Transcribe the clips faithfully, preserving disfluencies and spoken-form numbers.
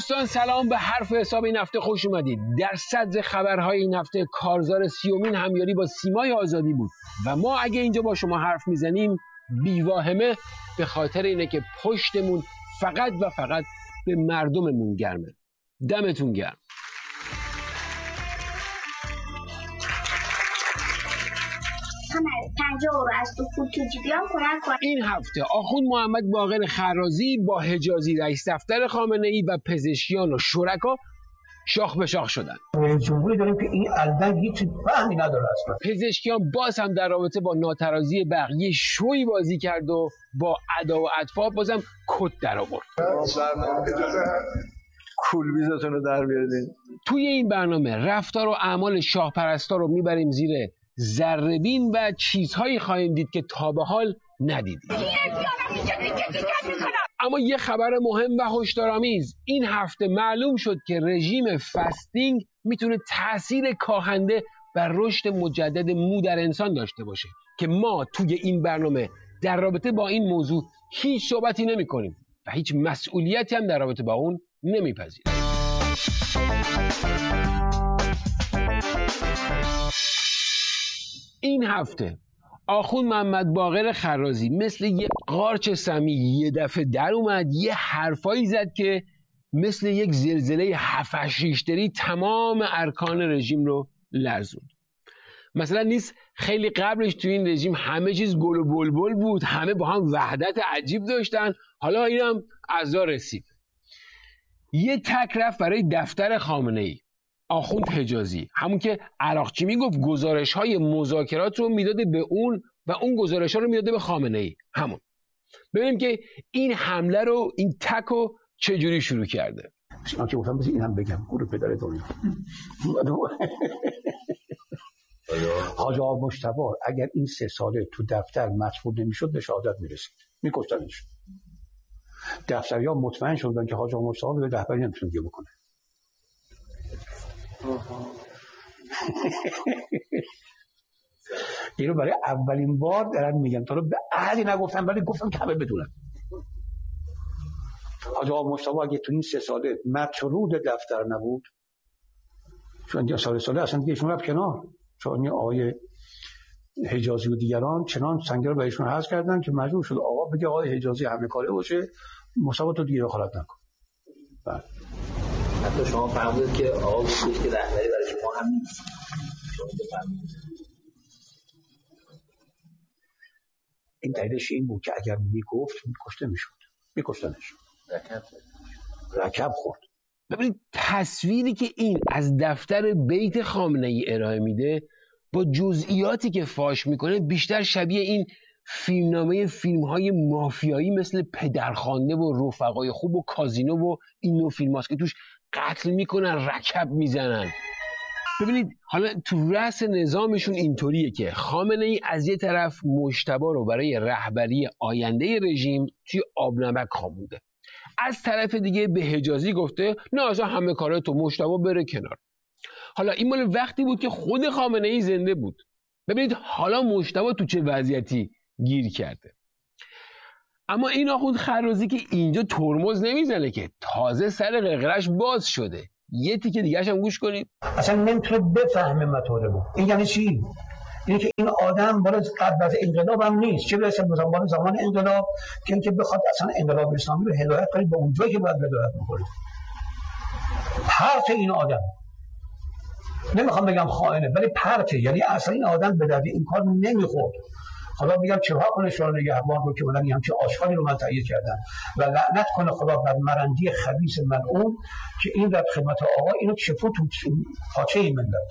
دوستان سلام، به حرف حساب این هفته خوش اومدید. در صدر خبرهای این هفته کارزار سیومین همیاری با سیمای آزادی بود و ما اگه اینجا با شما حرف میزنیم بیواهمه به خاطر اینه که پشتمون فقط و فقط به مردممون گرمه. دمتون گرم. این هفته آخوند محمد باقر خرازی با حجازی رئیس دفتر خامنه ای و پزشکیان و شرکا شاخ به شاخ شدن. رئیس جمهوری داریم که این البته هیچ فهمی نداره اصلا. پزشکیان باز هم در رابطه با ناترازی بقیه شوی بازی کرد و با ادا و اطفا بازم کت در آورد. کولبیزتون رو در بیارید. توی این برنامه رفتار و اعمال شاه پرستا رو میبریم زیر ذره‌بین و چیزهایی خواهیم دید که تا به حال ندیدید. اما یه خبر مهم و هشدارآمیز، این هفته معلوم شد که رژیم فستینگ میتونه تأثیر کاهنده بر رشد مجدد مو در انسان داشته باشه که ما توی این برنامه در رابطه با این موضوع هیچ صحبتی نمی کنیم و هیچ مسئولیتی هم در رابطه با اون نمیپذیریم. این هفته آخوند محمد باقر خرازی مثل یه قارچ سمی یه دفعه در اومد، یه حرفایی زد که مثل یک زلزله هفت ریشتری تمام ارکان رژیم رو لرزوند. مثلا نیست خیلی قبلش تو این رژیم همه چیز گل و بلبل بود، همه با هم وحدت عجیب داشتن، حالا اینم عزا رسید. یه تک رفت برای دفتر خامنه ای، آخوند حجازی، همون که عراقچی میگفت گزارش های مذاکرات رو میداده به اون و اون گزارش ها رو میداده به خامنه ای، همون. ببینیم که این حمله رو، این تک رو چجوری شروع کرده. من که گفتم این هم بگم گروه پدر دنیا. حاج آقا مجتبی اگر این سه ساله تو دفتر مطمئن نمیشد به شهادت میرسید، میکشتنش. دفتریان مطمئن شدن که حاج آقا مجتبی به رهبری نمیتونه دیگه بکنه. اینو برای اولین بار دارن میگم، تا رو به اهلی نگفتم ولی گفتم که همه بدونن. حاج آقا مجتبی اگه تو این سه ساله مطرود دفتر نبود، چون دیگه سال ساله اصلا دیگه ایشون رفت کنار، چون آقای حجازی و دیگران چنان سنگر رو بهشون حذف کردن که مجبور شد آقا بگه آقای حجازی همه کاره باشه، مصاحبه تو دیگه دخالت نکن. بله. حتی شما فهمید که آقا گفتید که رهبری برای شما هم نیست. شما بفهمید. این دلیلش این بود که اگر میگفت میکشته میشد. میکشتنش. رکب رکب خورد. ببینید تصویری که این از دفتر بیت خامنه ای ارائه میده با جزئیاتی که فاش میکنه بیشتر شبیه این فیلمنامه فیلم‌های مافیایی مثل پدرخوانده و رفقای خوب و کازینو و این نوع فیلم هاست که توش قتل میکنن، رکب میزنن. ببینید حالا تو رأس نظامشون اینطوریه که خامنه ای از یه طرف مجتبی رو برای رهبری آینده رژیم توی آب نمک خوابونده، از طرف دیگه به حجازی گفته نه اصلا همه کارا تو مجتبی بره کنار. حالا این مال وقتی بود که خود خامنه ای زنده بود. ببینید حالا مجتبی تو چه وضعیتی گیر کرده. اما این آخوند خرازی که اینجا ترمز نمیزنه که، تازه سر قرقرش باز شده. یه تیکه دیگه هم گوش کنید. اصلا نمیتونه بفهمه مطالبو. این یعنی چی؟ اینه که این آدم بالا قبل از انقلاب هم نیست، چه برسه به زمان زمان انقلاب که اینکه بخواد اصلا انقلاب اسلامی رو هدایت کنه به اونجایی که باید هدایت بکنه. پرت این آدم، نمیخوام بگم خائنه ولی پرته، یعنی اصلا این آدم به درد این کار نمیخورد. حالا میگم چرا کنه شورای نگهبان رو که بودن همچین آشغالی رو من تایید کردن و لعنت کنه خدا بر مرندی خبیث ملعون که این در خدمت آقا اینو چفو تو پاچه این ملت.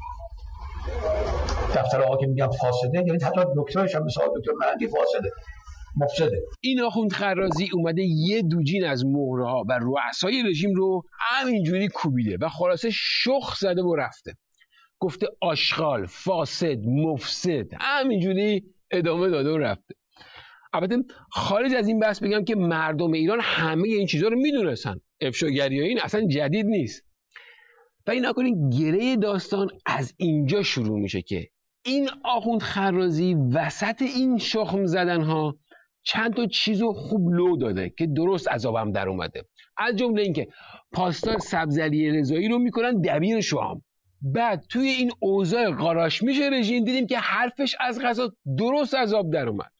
دفتر آقا که میگم فاسده، یعنی حتی دکترش هم مثلا دکتر مرندی فاسده، مفسده. این آخوند خرازی اومده یه دوجین از مهره‌ها و رؤسای رژیم رو همینجوری کوبیده و خلاصه شخ زده و رفته. گفته آشغال، فاسد، مفسد، همینجوری ادامه داده و رفته. البته خارج از این بحث بگم که مردم ایران همه این چیزها رو میدونستن. افشاگری این اصلا جدید نیست. و این نکنین گره داستان از اینجا شروع میشه که این آخوند خرازی وسط این شخم زدن ها چند تا چیزو خوب لو داده که درست عذابم در اومده. از جمله اینکه پاسدار سبزعلی رضایی رو میکنن دبیر شام. بعد توی این اوضاع قاراش میشه رژیم دیدیم که حرفش از قضا درست عذاب در اومد.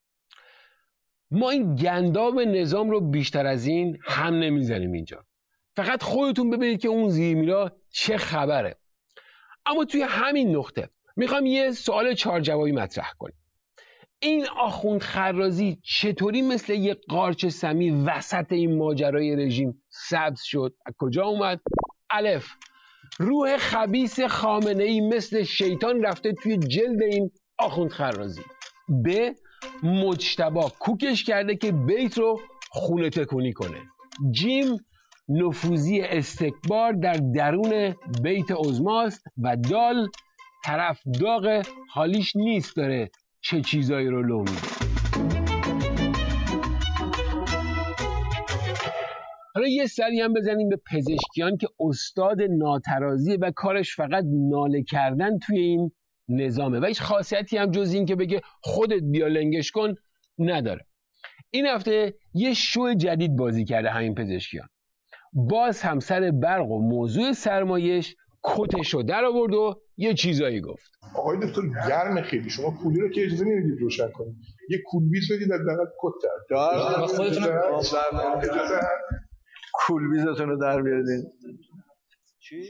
ما این گنداب نظام رو بیشتر از این هم نمیزنیم اینجا، فقط خودتون ببینید که اون زیرمیرا چه خبره. اما توی همین نقطه میخوام یه سوال چهار جوابی مطرح کنیم. این آخوند خرازی چطوری مثل یه قارچ سمی وسط این ماجرای رژیم سبز شد؟ از کجا اومد؟ الف، روح خبیث خامنه‌ای مثل شیطان رفته توی جلد این آخوند خرازی. ب، مجتبی کوکش کرده که بیت رو خونه تکونی کنه. جیم، نفوذی استکبار در درون بیت عظماست. و دال، طرف داغ حالیش نیست داره چه چیزایی رو لو میده. حالا یه سری هم بزنیم به پزشکیان که استاد ناترازیه و کارش فقط ناله کردن توی این نظامه و هیچ خاصیتی هم جز این که بگه خودت بیا لنگش کن نداره. این هفته یه شو جدید بازی کرده همین پزشکیان. باز هم سر برق و موضوع سرمایش کتشو در آورد و یه چیزایی گفت. آقای دکتر گرم خیلی، شما کولی رو که اجازه نمیدید روشن کنید، یه کولبیز بدید حداقل کت در خودتون کولبیزتون رو در بیارید. چی؟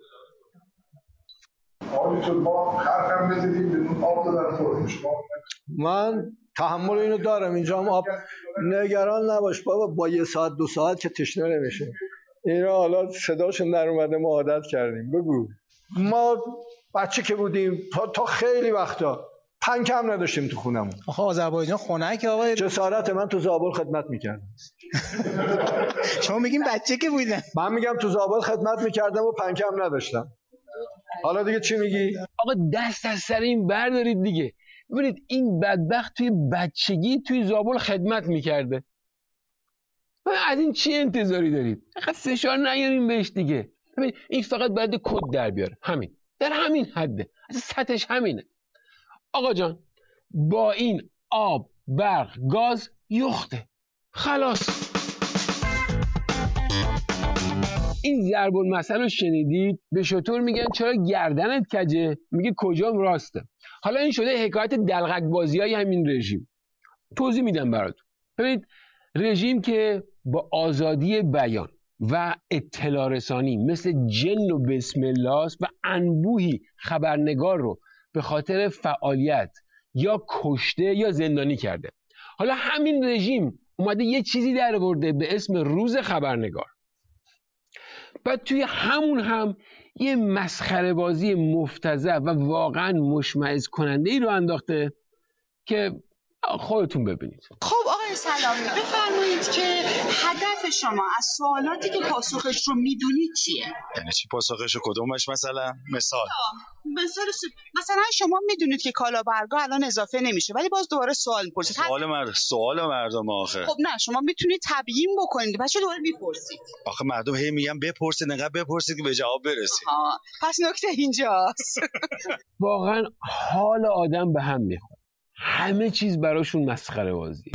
آقای دکتر ما خرقم بزنید بدون آب دادن فرم شما. من تحمل اینو دارم، اینجا هم آب. نگران نباش بابا، با یه ساعت دو ساعت که تشنه نمیشه. اینا حالا صداشون در اومده ما عادت کردیم. بگو. ما بچه که بودیم تا, تا خیلی وقتا پنکه هم نداشتیم تو خونمون. آخه آذربایجان خنک آقای جسارت من تو زابل خدمت میکردم. شما میگین بچه که بودن؟ من میگم تو زابل خدمت میکردم و پنکه هم نداشتم. حالا دیگه چی میگی؟ آقا دست از سر این بردارید دیگه. ببینید این بدبخت توی بچگی توی زابل خدمت میکرده. از این چی انتظاری دارید؟ فقط فشار نیاریم بهش دیگه. ببینید این فقط باید کد در بیاره، همین، در همین حده، از سطحش همینه. آقا جان با این آب، برق، گاز یخته، خلاص. این ضرب المثل رو شنیدید؟ به شطور میگن چرا گردنت کجه؟ میگه کجام راسته. حالا این شده حکایت دلغک بازی های همین رژیم. توضیح میدم براتون. ببینید رژیم که با آزادی بیان و اطلاع رسانی مثل جن و بسم الله و انبوهی خبرنگار رو به خاطر فعالیت یا کشته یا زندانی کرده. حالا همین رژیم اومده یه چیزی در آورده به اسم روز خبرنگار. بعد توی همون هم یه مسخره بازی مفتضح و واقعا مشمئز کننده ای رو انداخته که خودتون ببینید. خب آقای سلامی بفرمایید که هدف شما از سوالاتی که پاسخش رو میدونید چیه؟ یعنی چی پاسخش رو کدومش؟ مثلا مثال مثلا مثلا شما میدونید که کالابرگا الان اضافه نمیشه ولی باز دوباره سوال میپرسید. سوال مرد سوال مردم آخه. خب نه شما میتونید تبیین بکنید بچه دوباره میپرسید. آخه مردم هی میگن بپرسید، نقدر بپرسید که به جواب برسید. آها پس نکته اینجاست. واقعا حال آدم به هم میخوره. همه چیز براشون مسخره بازی.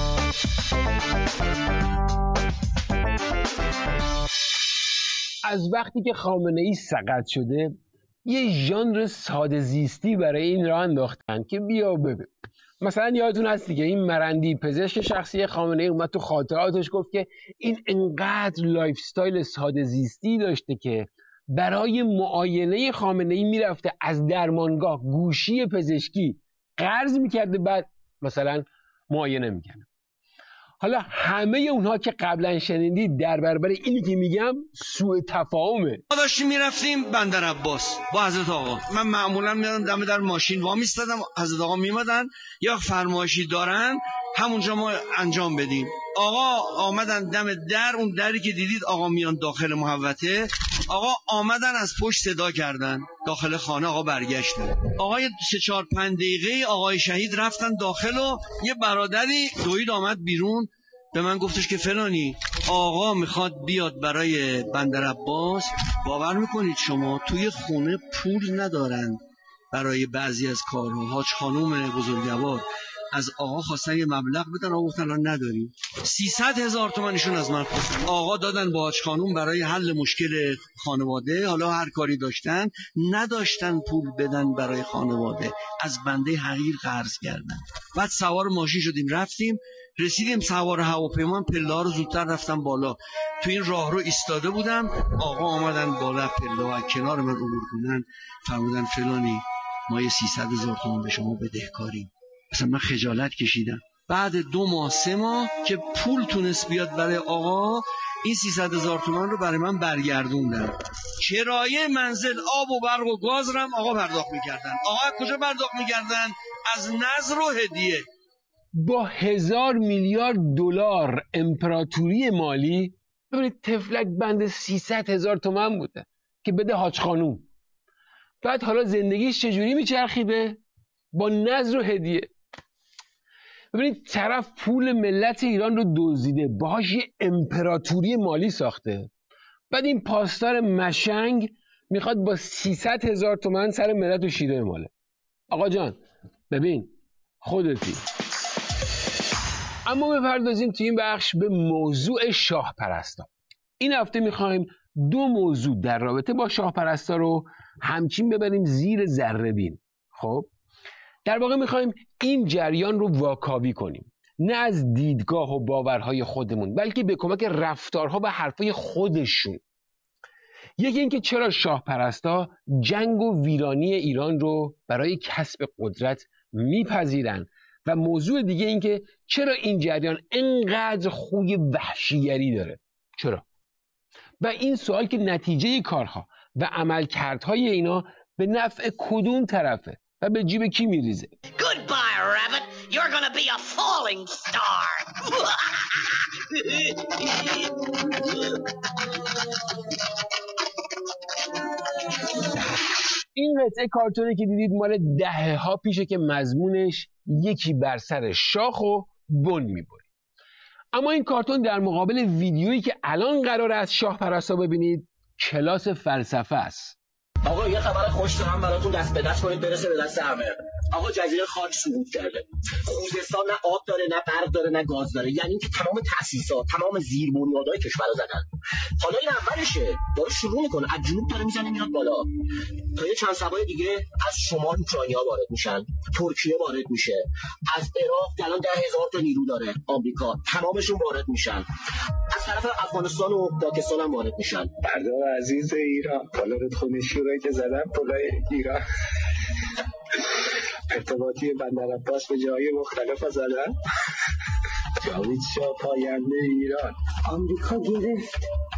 از وقتی که خامنه‌ای سقط شده یه ژانر ساده زیستی برای این راه انداختن که بیا ببین. مثلا یادتون هست دیگه این مرندی پزشک شخصی خامنه‌ای اومد تو خاطراتش گفت که این انقدر لایف استایل ساده زیستی داشته که برای معاینه خامنه‌ای میرفته از درمانگاه گوشی پزشکی قرض میکرده بعد مثلا معاینه میکنه. حالا همه اونها که قبلا شنیدید در برابر اینی که میگم سوء تفاهمه. ما داشتیم میرفتیم بندر عباس با حضرت آقا. من معمولا میادم دم در ماشین وا میستادم، حضرت آقا میمدن یا فرمایشی دارن همونجا ما انجام بدیم. آقا آمدن دم در، اون دری که دیدید آقا میان داخل محوطه، آقا آمدن از پشت صدا کردن داخل خانه، آقا برگشتن. آقای سه چهار پنج دقیقه آقای شهید رفتن داخل و یه برادری دوید آمد بیرون به من گفتش که فلانی آقا میخواد بیاد برای بندر عباس. باور میکنید شما توی خونه پول ندارن برای بعضی از کارها. حاج خانوم بزرگوار از آقا خواستن یه مبلغ بدن، آقا گفتن الان نداریم. سیصد هزار تومانشون از من خواستن. آقا دادن با حاج خانوم برای حل مشکل خانواده، حالا هر کاری داشتن نداشتن پول بدن برای خانواده، از بنده حقیر قرض کردن. بعد سوار ماشین شدیم رفتیم، رسیدیم سوار هواپیما، پله ها رو زودتر رفتم بالا. تو این راه رو ایستاده بودم، آقا آمدن بالا پله ها کنار من عبور کنن، فرمودن فلانی ما یه سیصد هزار تومان به شما بدهکاریم. مثلا من خجالت کشیدم. بعد دو ماه سه ماه که پول تونست بیاد برای آقا، این سیصد هزار تومان رو برای من برگردوندن. کرایه منزل، آب و برق و گاز رو هم آقا پرداخت میکردن. آقا کجا پرداخت میکردن؟ از نذر و هدیه. با هزار میلیارد دلار امپراتوری مالی، ببینید تفلک بند سیصد هزار تومان بوده که بده حاج خانوم. بعد حالا زندگیش چجوری میچرخیده؟ با نذر و هدیه. ببینید طرف پول ملت ایران رو دزدیده، باهاش یه امپراتوری مالی ساخته. بعد این پاسدار مشنگ میخواد با سیصد هزار تومان سر ملت و شیره ماله. آقا جان ببین خودتی. اما بپردازیم توی این بخش به موضوع شاه پرستا. این هفته میخوایم دو موضوع در رابطه با شاه پرستا رو همچین ببریم زیر ذره بین. خب در واقع میخوایم این جریان رو واکاوی کنیم، نه از دیدگاه و باورهای خودمون، بلکه به کمک رفتارها و حرفای خودشون. یکی اینکه چرا شاه پرستا جنگ و ویرانی ایران رو برای کسب قدرت میپذیرن، و موضوع دیگه این که چرا این جریان انقدر خوی وحشیگری داره. چرا؟ و این سوال که نتیجه کارها و عملکردهای اینا به نفع کدوم طرفه و به جیب کی میریزه. Goodbye, rabbit. You're gonna be a falling star. این قطعه کارتونی که دیدید مال دهه ها پیشه که مضمونش یکی بر سر شاخ و بن میبره. اما این کارتون در مقابل ویدیویی که الان قراره از شاه پرستا ببینید کلاس فلسفه است. آقا یه خبر خوش دارم براتون، دست به دست کنید برسه به دست همه. آقا جزیره خاک سقوط کرده. خوزستان نه آب داره، نه برق داره، نه گاز داره. یعنی اینکه تمام تأسیسات، تمام زیربنیادهای کشور رو زدن. حالا این اولشه، داره شروع میکنه، از جنوب داره میزنه میاد بالا. تا یه چند سبای دیگه از شمال اوکراینیا وارد میشن، ترکیه وارد میشه، از عراق که الان ده هزار تا نیرو داره آمریکا، تمامشون وارد میشن. از طرف افغانستان و پاکستان هم وارد میشن. بردار عزیز ایران، بالات خونه شورایی که زدن پلای ایران. ارتباطی بندر عباس به جای مختلف زدن. جاوید شاه پاینده ایران. آمریکا گرفت،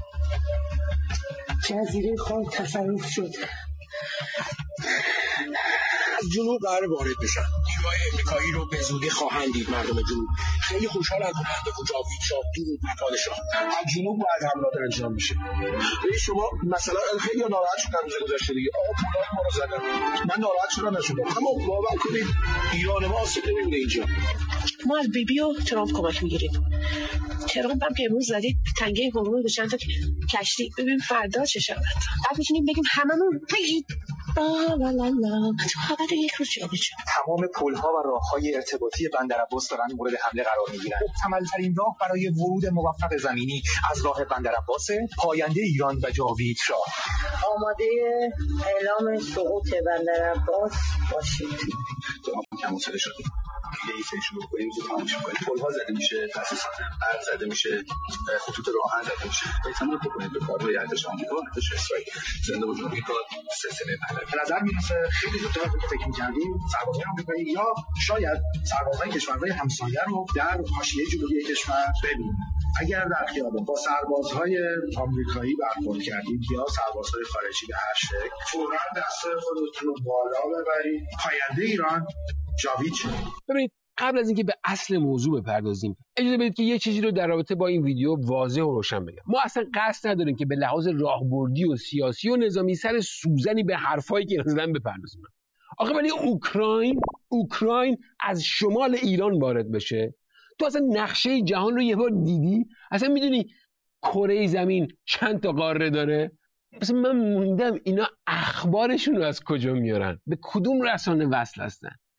جزیره خاک تصرف شد. از جنوب قرار وارد بشن. نیروهای امریکایی رو به زودی خواهند دید. مردم جنوب خیلی خوشحالن که مردم جاوید شاه درود بر پادشاه. از جنوب باید حملات انجام میشه. ببین شما مثلا خیلی ناراحت شدن روز گذشته دیگه. آقا پولای ما رو زدن. من ناراحت شدم نشدم. اما باور کنید ایران ما اصلا نمیمونه اینجا. ما از بیبی و ترامپ کمک میگیریم. ترامپ هم که امروز زدید تنگه هورمون به چند تا کشتی. ببین فردا چه شود. بعد میتونیم بگیم هممون بگید لا لا لا لا فقط یک روز جابجا شد. تمام پل‌ها و راه‌های ارتباطی بندر عباس دارن مورد حمله قرار می‌گیرن. محتمل‌ترین راه برای ورود موفق زمینی از راه بندر عباس، پاینده ایران و جاوید شاه. آماده اعلام سقوط بندر عباس باشید. کم شده شد. لیسه شروع کنیم زود تمام شد. پل‌ها زده میشه، تأسیسات برق زده میشه، خطوط راهن زده میشه. احتمال بکنید به کارهای ارتش آمریکا، ارتش اسرائیل زنده و جمهوری کار سلسله ملل. به نظر میرسه خیلی زودتر از اینکه فکر می‌کردیم سربازای آمریکایی یا شاید سربازای کشورهای همسایه رو در حاشیه جنوبی کشور ببینیم. اگر در خیابان با سربازهای آمریکایی برخورد کردید یا سربازهای خارجی به هر شکل، فوراً دست خودتون رو بالا ببرید. پاینده ایران جاوید شد. ببینید قبل از اینکه به اصل موضوع بپردازیم اجازه بدید که یه چیزی رو در رابطه با این ویدیو واضح و روشن بگم. ما اصلا قصد نداریم که به لحاظ راهبردی و سیاسی و نظامی سر سوزنی به حرفایی که نزدن بپردازیم. آخه ولی اوکراین اوکراین از شمال ایران وارد بشه، تو اصلا نقشه جهان رو یه بار دیدی؟ اصلا میدونی کره زمین چند تا قاره داره؟ اصلا من موندم اینا اخبارشون رو از کجا میارن؟ به کدوم رسانه وصل هستن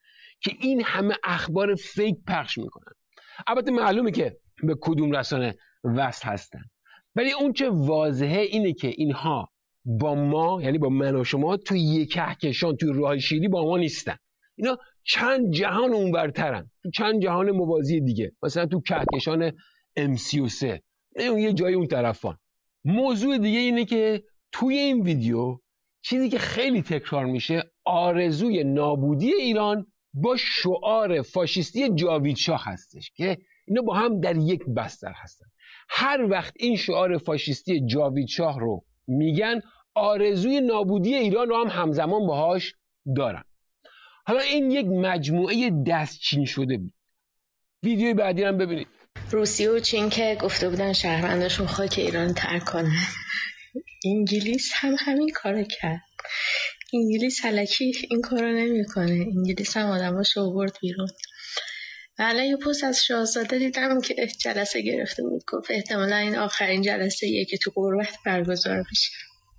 که این همه اخبار فیک پخش میکنن. البته معلومه که به کدوم رسانه وصل هستن، ولی اون چه واضحه اینه که اینها با ما، یعنی با من و شما، توی یک کهکشان، توی راه شیری با ما نیستن. اینا چند جهان اونورترن، تو چند جهان موازی دیگه، مثلا تو کهکشان ام سی و سه، اون یه جای اون طرفان. موضوع دیگه اینه که توی این ویدیو چیزی که خیلی تکرار میشه آرزوی نابودی ایران با شعار فاشیستی جاوید شاه هستش که اینا با هم در یک بستر هستن. هر وقت این شعار فاشیستی جاوید شاه رو میگن آرزوی نابودی ایران رو هم همزمان باهاش دارن. حالا این یک مجموعه دستچین شده بود. ویدیوی بعدی هم ببینید. روسیه و چین که گفته بودن شهرونداشون خاک ایران ترک کنن، انگلیس هم همین کارو کرد. انگلیس الکی این کارو نمیکنه. انگلیس هم آدماشو آورد بیرون. حالا یه پست از شاهزاده دیدم که جلسه گرفته بود، گفت احتمالا این آخرین جلسه ایه که تو غربت برگزار میشه.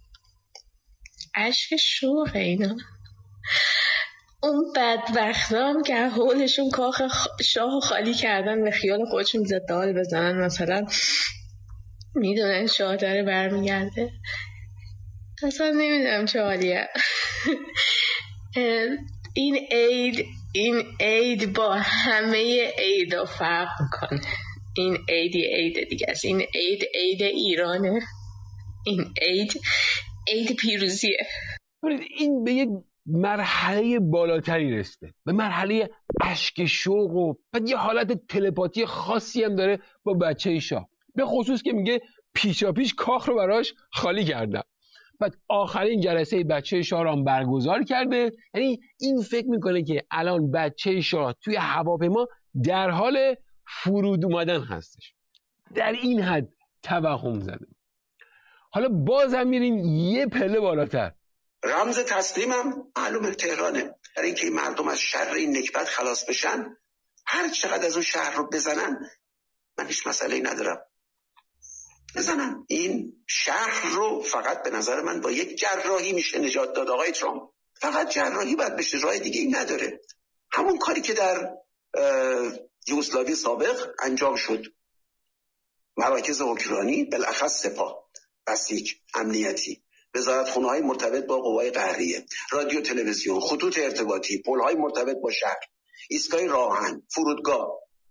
اشک شوقه اینا. اون بدبختام که حولشون کاخ شاه خالی کردن به خیال خودشون زدال بزنن، مثلا میدونن شاه داره برمیگرده. اصلا نمیدونم چه حالیه. این عید این عید با همه عیدا فرق میکنه. این عید عید دیگه است. این عید عید ایرانه. این عید عید پیروزیه. این به یک مرحله بالاتری رسیده، به مرحله اشک شوق، و بعد یه حالت تلپاتی خاصی هم داره با بچه شاه، به خصوص که میگه پیشا پیش کاخ رو براش خالی کردم. بعد آخرین جلسه بچه شاه رو هم برگزار کرده. یعنی این فکر میکنه که الان بچه شاه توی هواپیما در حال فرود اومدن هستش. در این حد توهم زده. حالا باز هم میریم یه پله بالاتر. رمز تسلیمم معلومه تهرانه. برای اینکه مردم از شر این نکبت خلاص بشن، هر چقدر از اون شهر رو بزنن من هیچ مسئله‌ای ندارم. بزنن. این شهر رو فقط به نظر من با یک جراحی میشه نجات داد آقای ترامپ. فقط جراحی باید بشه، راه دیگه ای نداره. همون کاری که در یوگسلاوی سابق انجام شد. مراکز حکمرانی، بالاخص سپاه، بسیج، امنیتی، وزارتخونه‌های مرتبط با قوای قهریه، رادیو تلویزیون، خطوط ارتباطی، پل‌های مرتبط با شهر، ایستگاه راهن، فرودگاه،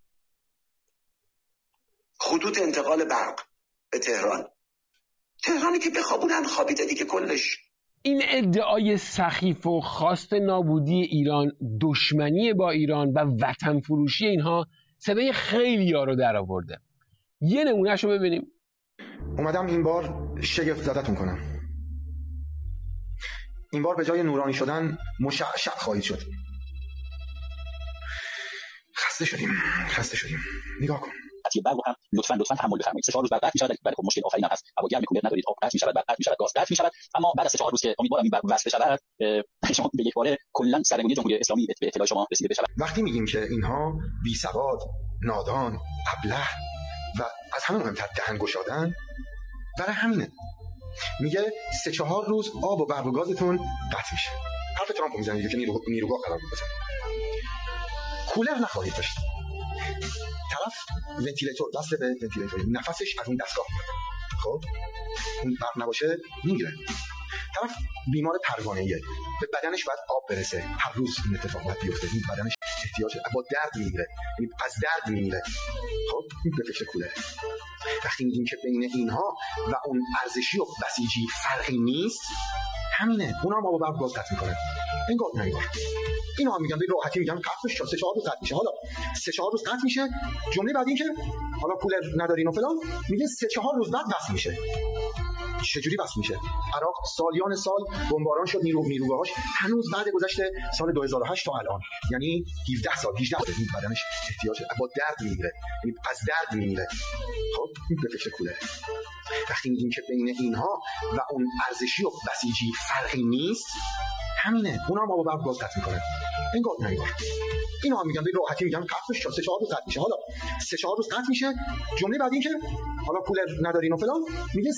خطوط انتقال برق به تهران. تهرانی که بخوابونن خوابیده دیگه کلش. این ادعای سخیف و خواست نابودی ایران، دشمنی با ایران و وطن فروشی اینها صدای خیلی ها رو در آورده. یه نمونهش رو ببینیم. اومدم این بار شگفت زدتون کنم. این بار به جای نورانی شدن مشعشع خواهید شد. خسته شدیم خسته شدیم نگاه کن. قطعی برق هم لطفاً لطفاً تحمل بفرمایید. سه چهار روز بعد قطع می‌شود. برای خب مشکل آخرین هم هست. هوا گرم کولر ندارید، آب قطع می‌شود، بعد قطع می‌شود، گاز قطع می‌شود. اما بعد از سه چهار روز که امیدوارم این برق وصل بشود، شما به یک باره کلاً سرنگونی جمهوری اسلامی به اطلاع شما رسیده بشود. وقتی میگیم که اینها بی‌سواد، نادان، ابله و از همه مهمتر دهن گشادن، برای همینه. میگه سه چهار روز آب و برق و گازتون قطع میشه. حرف ترامپ میزنه که نیرو نیروگاه قرار بزنه. کولر نخواهید داشت. طرف ونتیلیتور وصل به ونتیلیتور، نفسش از اون دستگاه میاد. خب اون برق نباشه میمیره. طرف بیمار پروانه‌ایه، به بدنش باید آب برسه، هر روز این اتفاق باید بیفته. این بدنش احتیاج با درد میمیره، یعنی از درد میمیره. خب به فکر کولر. وقتی میگیم که بین اینها و اون ارزشی و بسیجی فرقی نیست، همینه. اونا هم آب و برق گاز قطع میکنن. انگار نه انگار. اینا هم میگن به راحتی میگن قطع میشه، سه چهار روز قطع میشه. حالا سه چهار روز قطع میشه، جمله بعدی این که حالا کولر ندارین و فلان، میگه سه چهار روز بعد وصل میشه. چجوری وصل میشه؟ عراق سالیان سال بمباران شد، نیرو نیروگاهاش هنوز بعد گذشته سال دو هزار و هشت تا الان، یعنی هفده سال هجده سال این بدنش احتیاج با درد میمیره، یعنی از درد میمیره. خب به فکر کولر. وقتی میگیم که بین اینها و اون ارزشی و بسیجی فرقی نیست، همینه. اونا هم آب و برق گاز قطع میکنن. انگار نه انگار. اینا هم میگن به راحتی میگن قطع میشه، سه چهار روز قطع میشه. حالا سه چهار روز قطع میشه، جمله بعدی این که حالا کولر ندارین و فلان، میگه